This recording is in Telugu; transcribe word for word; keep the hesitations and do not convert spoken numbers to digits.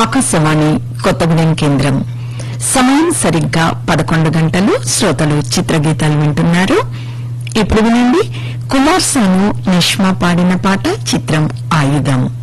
ఆకాశవాణి కొత్తగూడెం కేంద్రం. సమయం సరిగ్గా పదకొండు గంటలు. శ్రోతలు చిత్రగీతాలు వింటున్నారు. ఇప్పుడు వినండి కుమార్ సాను నిష్మా పాడిన పాట. చిత్రం ఆయుధం.